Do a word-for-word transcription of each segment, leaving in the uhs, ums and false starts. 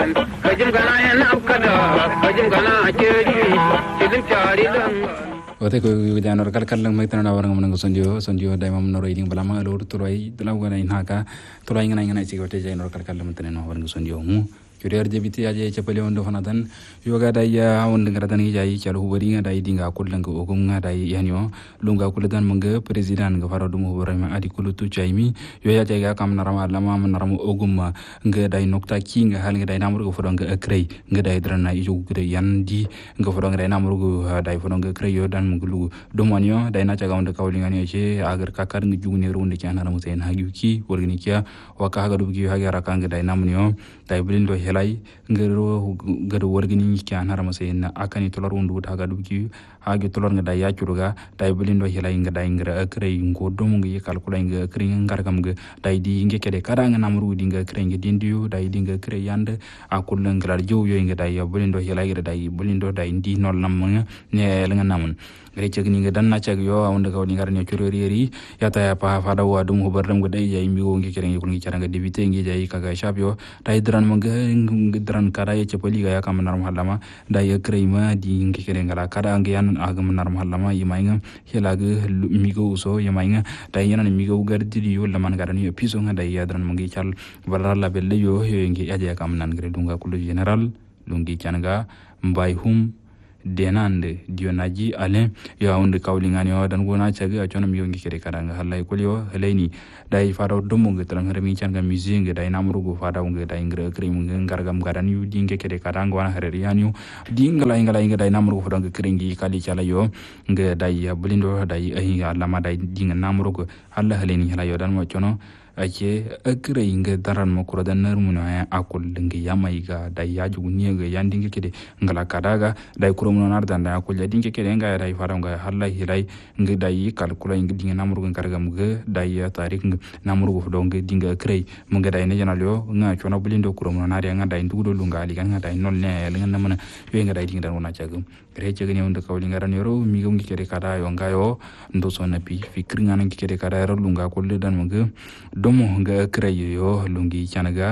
kajin gana yana kada kajin gana akeri silin tari dan ote ko janor kal kal lang mai tanana warang manang sonjo sonjo dai mam noro iding balama lor turoi tulaw gana inhaka tulai ngana ngana sigote janor kal kal lam tanana warang sonjo mu Juriar jebiti aja cepele ondo fanatan yoga daya on ngaradan jai chalu bari ngada idinga kullang ko ogum ngada yanyo lunga kuladan mangga presiden ga faradu mu barama adi kulutu chaimi yoya jaiga kam narama lama naramu ogum ngada nokta kinga hal ngada namur go fodonga akrei ngada idrana ijo gede yandi nga fodonga namur go dai fodonga krei yo dan mugulu domanyo dai na caga onda kawlingani je agar kakar ngi jugne ronde kana ramu sen hagyuki worgini kya waka haga dubgi haga rakanga dai namnyo dai blindo helai ngero gado worgini kya harama sen akani tolor undu haga dubgi hage tolor ngada ya churuga dai blindo helai ngada ingra akrei ngo domu ngi kalkula ngi akrei ngargam ngi dai di ngi kede kada nga namru di ngi akrei ngi dindiyo dai di ngi akrei yande akul ngral jow yo ngi dai blindo helai ngi dai blindo dai ndi nol namnya ne lenga namun Gereja gini ngedan na cag yo awon daga wani ngaran yo cureri ya ta ya pa fada wa dum hubardam gede ya imbi wo ngi kereng ngi cara ngi debite ngi jai kaga shap yo dai dran mangga dran kada ya cepeli ga ya kam nar mahallama dai ya kreima di ngi kereng ngala kada ngi yan agam nar mahallama yimainga helaga migo uso yimainga dai yana migo gardi yo laman garan yo piso nga dai ya dran mangi chal balar la belle yo yo ngi aja kam nan gre dunga kulu general lungi canga mbai hum denande dionaji ale yo onde kawlingani o dan gona caga a chona mi yongi kere karanga halay kulyo heleni dai faro domo ngi tan harami canga music ngi dai namrugo fada ngi dai ngra krim ngi ngargam garan yu dinge kere karanga wana hareriani dingala ingala inga dai namrugo fada ngi kringi kali chala yo ngi dai bulindo dai ahi alama dai dinga namrugo alla heleni hala yo dan mo chono ake akre inga daran mo kuro dan narmuno ya akul dinga yamaiga dai yaju niega yandinge kede ngala kadaga dai kuro mo nar dan da akul yadinge kede nga dai faranga halla hilai ngi dai kalkula inga dinga namrugo ngargam ge dai ya tarik namrugo fodonge dinga akre mo ga dai ne janalyo nga chona bulindo kuro mo nar ya nga dai ndugo lunga ali nga dai nol ne lenga namana we nga dai dinga dan wona chagum gre chagni onda kawli ngaran yoro mi gongi kede kada yo ngayo ndo so na pi fikri nga ngi kede kada ro lunga kulle dan mo ge domo nga kreyo yo lungi chanaga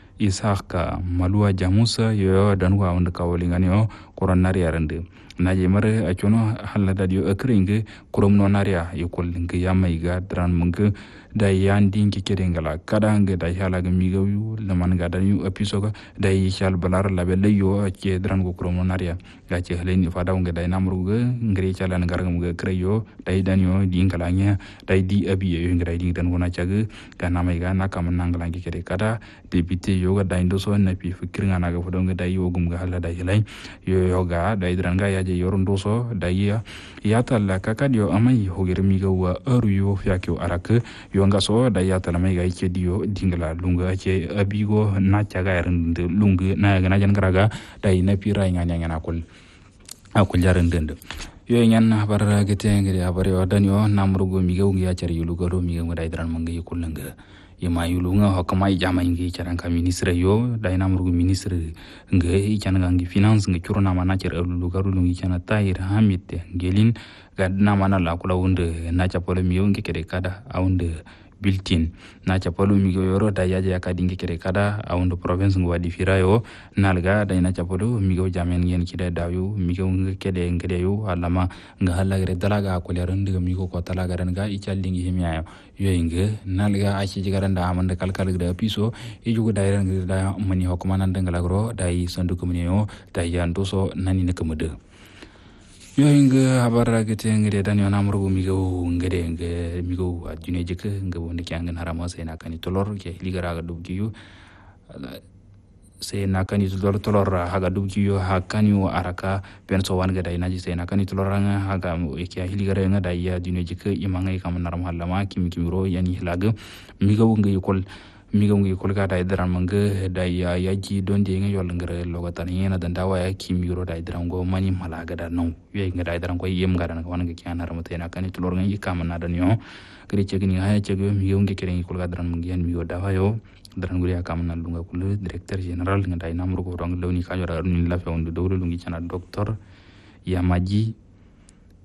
isaka malua jamusa yo danwa onda kawlingani yo koronari arande naje mare achono halla dadio akringe kuromno naria yokol ngi yamaiga dran mung dai yandi ngi kedengala kadange dai hala ga migaw yu laman ga dan yu episoga dai shal balar la belle yo ke dran go kuromno naria ga che heleni fadaw ngi dai namruga ngri chala ngargam ga kreyo dai dan yo dingala nya dai di abi yo ngi dai ding dan wona chaga ga namaiga nakam nangala ngi kede kada debite yo ga dai ndo so na pi fikringa naga fodo ngi dai yo gum ga hala dai helai yo yoga dai dran ga ya yoron doso dai ya talla kakadio amai hogere miga wa aru yo fyakyo araka yo ngaso dai ya talla mai ga ike dio dingala lunga ke abigo na caga yarinde lunga na ga na jan garaga dai na pira nganya ngana kul akul jarinde yo nyan habar gete ngere habar yo danyo namrugo miga ngi ya cari yulu garo miga ngi dai dran mangi kulanga yama yulunga hokama ijama ingi charanka ministre yo dai namrugo ministre nge ichana ngi finance ngi curuna mana cer lu garu lungi chana tair hamite gelin gadna mana la kula wonde na chapole mi yongi kede kada aunde biltin na chapolo mi yoro da yaje akadi ngi kede kada aunde province ngi wadi firayo nalga dai na chapolo mi go jamen yen kide dawu mi go ngi kede ngede yo alama nga halagre dalaga ko lerande mi go ko talaga ran ga ichallingi himiya yo inge nalga aci jigaranda amande kalkal gida piso e jugo dairan gida mani hokuma nan dangalagro dai sandu komunio dai yanto so nani ne kamade yo inge habara gete ngede dan yo namrugo migo ngede nge migo adune jeke nge wonde kyangen harama sai na kani tolor ke ligara ga dubgiyu sai na kani tolor tolor haga dubgiyu hakani o araka penso wan ga dai naji sai na kani tolor nga haga e kya ligara nga dai ya dune jeke imangai kam naram halama kim kimro yani hilaga migo nge yukol migo ngi kolga dai dran manga dai ya yaji donde nga yol ngare logo tan yena dan dawa ya kimiro dai dran go mani malaga da no ye nga dai dran ko yem garan ko wanga kyana ramata na kan tulor nga ikama na dan yo gari chegni ha chego migo ngi kere ngi kolga dran manga yan migo dawa yo dran guri akama na lunga kulu directeur general nga dai namru ko rong lawni ka jora ni la fe on do dowlo lungi chana docteur ya maji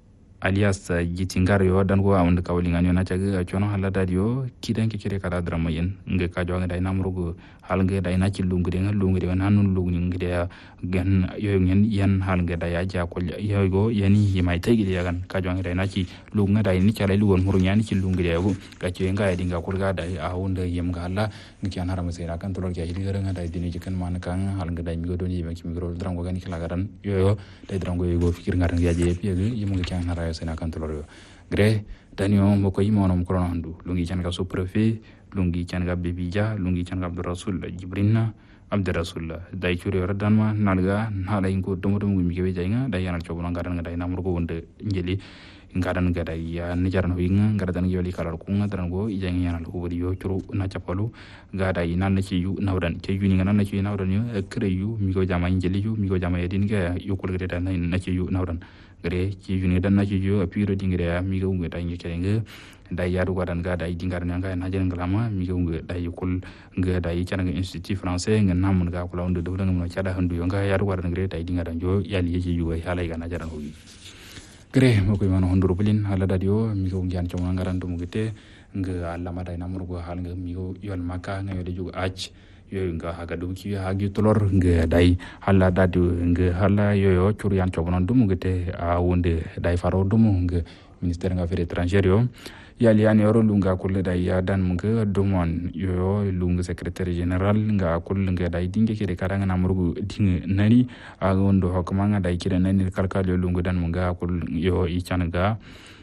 alias gitingar yo dan go awon ka wali ngani na caga chono hala dadio kidan ke kire kala drama yen nge ka jo ngai na murugo hal nge dai na ci lungu de ngal lungu de nanun lungu ngi de gan yo ngen yan hal nge da ya ja ko yo go yani hi mai tagi de gan ka jo ngai na ci lungu dai ni cala lu won muru nyani ci lungu de go ka ci ngai dinga kulga dai a wonda yem ga hala ngi kan harama sai kan tolor ga hili gara ngai dini jikan man kan hal nge dai mi go doni mi go dram go gan kila garan yo yo dai dram go go fikir ngar ngi je pi ge yim ngi kan haraya sai kan tolor yo gre danio mo ko yimo no ko handu lungi kan ga sous préfet lungi can ga bebija lungi can ga abdurasul jibrinna abdurasul dai chure radanma nalga nala ingo domo domo mi kebe jainga dai yana chobo ngaran dai namur ko wonde njeli ngaran ga dai ya ni jaran winga ngara dan yoli kalar ku ngadaran go ijang yana ko wodi yo churu na chapalu ga dai nan na ci yu nawdan ci yu ni ngana na ci nawdan yo kre yu mi ko jama njeli yu mi ko jama yedin ga yo ko gre dan na ci yu nawdan gre ci yu ni dan na ci yu apiro dingre mi go ngi dai ngi kenge dai yaru gadan ga dai dingar nyanga na jeng galama mi go ngi dai kul ngi dai cananga institut français ngi namun ga kula ndo do ngam no cada handu yo nga yaru gadan gre dai dingar jo yali ci yu hala ga na jaran hoyi gre mo ko mano honduro bulin hala dadio mi go ngi an choma ngaran do mugite ngi alla ma dai namur go hal ngi mi go yol maka nga yode jugo acc yo nga haga do ki hagi tolor ngi dai hala dadio ngi hala yo yo churu yan choma do mugite a wonde dai faro do mo ngi ministère nga affaires étrangères yo yali yani oro lunga kulle dai ya dan munga domon yo lunga secrétaire général nga kulle nga dai dinge kire karanga namrugo dinge nani a wondo hokomanga dai kire nani kalkal yo lunga dan munga kulle yo i chanaga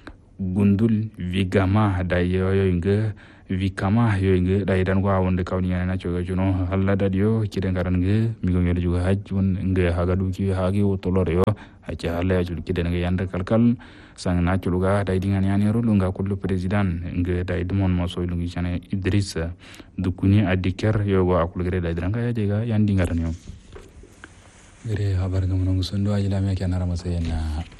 gundul vigama dai yo yo nga vikama yo nga dai dan wa wonde kawni na choga juno halla dadio kire ngaran nga mi go ngel juga hajjun nga haga du ki hagi o tolor yo aja halla ya jul kide nga yanda kalkal sang na chuluga dai dingan yani ro lunga kullu president nga dai dumon mo so lungi chane Idris dukuni adiker yo go akul gre dai dranga ya jega yan dingaran yo gre habar ga monongo sondo ajila me kana rama sayena